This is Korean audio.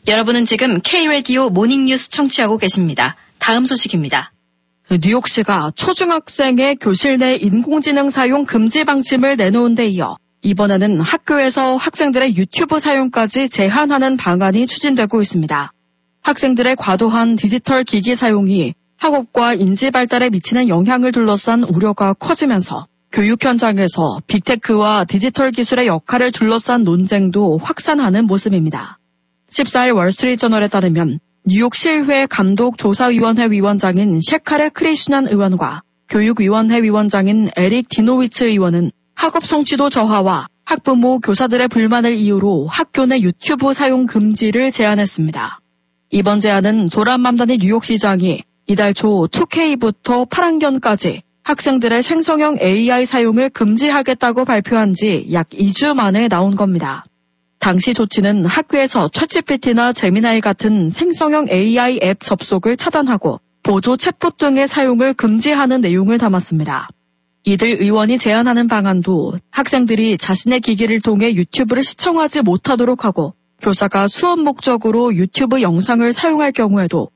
여러분은 지금 K-라디오 모닝뉴스 청취하고 계십니다. 다음 소식입니다. 뉴욕시가 초중학생의 교실 내 인공지능 사용 금지 방침을 내놓은 데 이어 이번에는 학교에서 학생들의 유튜브 사용까지 제한하는 방안이 추진되고 있습니다. 학생들의 과도한 디지털 기기 사용이 학업과 인지 발달에 미치는 영향을 둘러싼 우려가 커지면서 교육 현장에서 빅테크와 디지털 기술의 역할을 둘러싼 논쟁도 확산하는 모습입니다. 14일 월스트리트저널에 따르면 뉴욕시의회 감독조사위원회 위원장인 셰카레 크리슈난 의원과 교육위원회 위원장인 에릭 디노위츠 의원은 학업 성취도 저하와 학부모, 교사들의 불만을 이유로 학교 내 유튜브 사용 금지를 제안했습니다. 이번 제안은 조란 맘다니 뉴욕시장이 이달 초 2K부터 8학년까지 학생들의 생성형 AI 사용을 금지하겠다고 발표한 지 약 2주 만에 나온 겁니다. 당시 조치는 학교에서 챗GPT나 제미나이 같은 생성형 AI 앱 접속을 차단하고 보조 챗봇 등의 사용을 금지하는 내용을 담았습니다. 이들 의원이 제안하는 방안도 학생들이 자신의 기기를 통해 유튜브를 시청하지 못하도록 하고 교사가 수업 목적으로 유튜브 영상을 사용할 경우에도